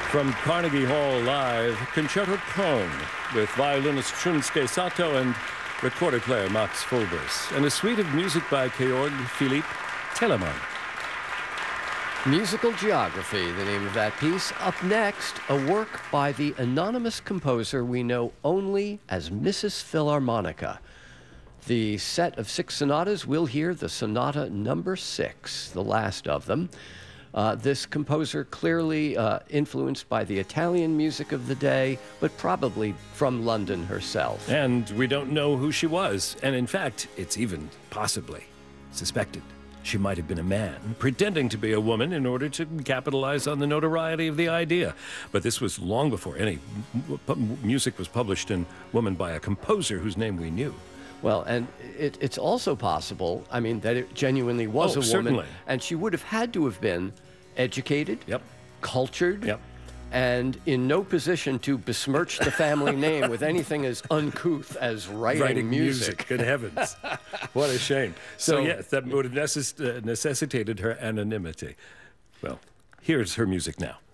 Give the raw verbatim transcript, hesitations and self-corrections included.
From Carnegie Hall Live, Concerto Crone with violinist Shunsuke Sato and recorder player Max Fulbers, and a suite of music by Georg Philipp Telemann. Musical Geography, the name of that piece. Up next, a work by the anonymous composer we know only as Missus Philharmonica. The set of six sonatas, we'll hear the sonata number six, the last of them. Uh, this composer clearly uh, influenced by the Italian music of the day, but probably from London herself. And we don't know who she was. And in fact, it's even possibly suspected she might have been a man, pretending to be a woman in order to capitalize on the notoriety of the idea. But this was long before any m music was published in woman by a composer whose name we knew. Well, and it, it's also possible, I mean, that it genuinely was oh, a woman. Certainly. And she would have had to have been educated, yep. cultured, yep. and in no position to besmirch the family name with anything as uncouth as writing, writing music. music. Good heavens. What a shame. So, So yes, that would have necess uh, necessitated her anonymity. Well, here's her music now.